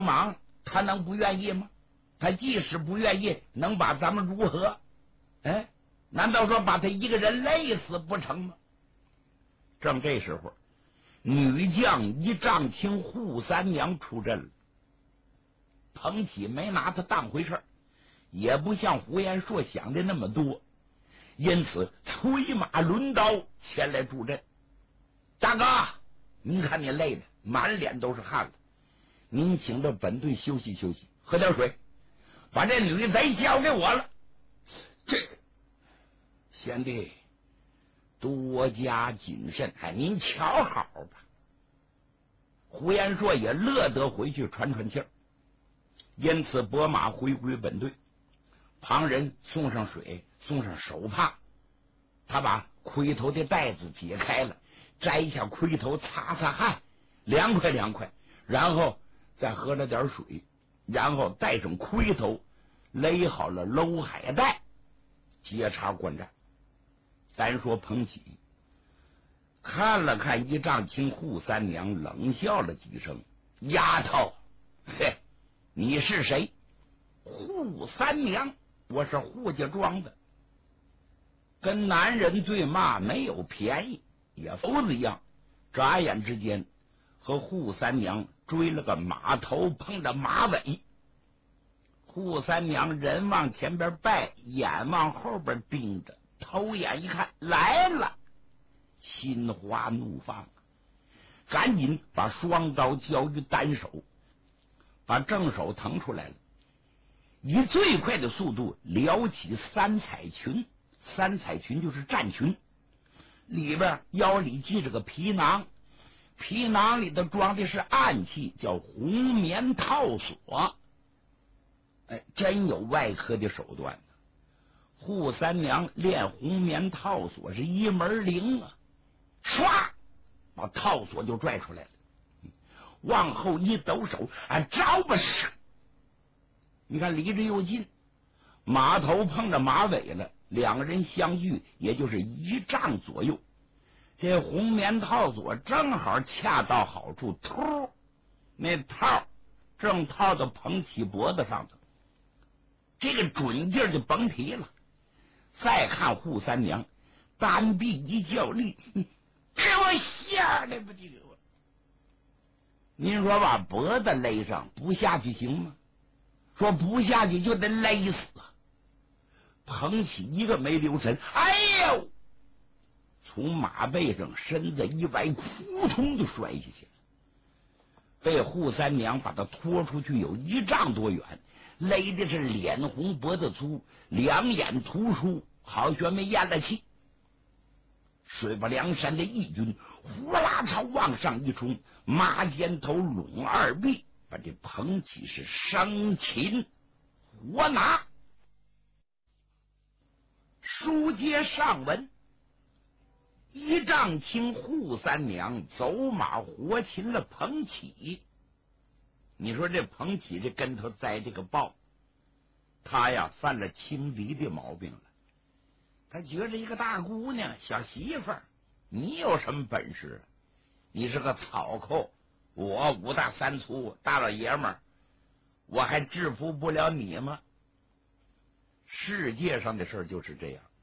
忙，他能不愿意吗？他即使不愿意，能把咱们如何？哎，难道说把他一个人累死不成吗？正这时候，女将一丈青扈三娘出阵了。彭起没拿他当回事，也不像胡延硕想的那么多，因此催马抡刀前来助阵。大哥，您看你累的满脸都是汗了，您请到本队休息休息，喝点水，把这女贼交给我了。这贤弟多加谨慎，哎，您瞧好吧。胡延硕也乐得回去喘喘气儿，因此拨马回归本队。旁人送上水，送上手帕，他把盔头的带子解开了，摘下盔头擦擦汗，凉快凉快，然后再喝了点水，然后带上盔头，勒好了搂海带，接茬观战。单说彭起看了看一丈青扈三娘，冷笑了几声：“丫头，嘿，你是谁？”“扈三娘，我是扈家庄的。”跟男人对骂没有便宜，也猴子一样，眨眼之间和扈三娘追了个马头碰着马尾。扈三娘人往前边拜，眼往后边盯着，偷眼一看来了，心花怒放，赶紧把双刀交于单手，把正手腾出来了，以最快的速度撩起三彩裙。三彩裙就是战裙，里边腰里系着个皮囊，皮囊里头装的是暗器，叫红棉套索。哎，真有外科的手段呢。扈三娘练红棉套索是一门灵啊，唰，把套索就拽出来了，往后一抖手，招吧！你看离着又近，马头碰着马尾了，两个人相距也就是1丈左右。这红棉套索正好恰到好处，突，那套正套到彭起脖子上头，这个准劲儿就甭提了。再看扈三娘单臂一较力，给我下来吧！这个您说把脖子勒上不下去行吗？说不下去就得勒死啊！彭起一个没留神，哎呦，从马背上身子一歪，扑通就摔下去了。被扈三娘把他拖出去有1丈多远，勒的是脸红脖子粗，两眼突出，好学没咽了气。水泊梁山的义军呼啦朝往上一冲，马肩头拢二臂，把这彭起是生擒活拿。书接上文，一丈青扈三娘走马活擒了彭起。你说这彭起这跟头栽这个豹，他呀犯了轻敌的毛病了。他觉着一个大姑娘小媳妇儿，你有什么本事？你是个草寇，我5大3粗大老爷们儿，我还制服不了你吗？世界上的事就是这样，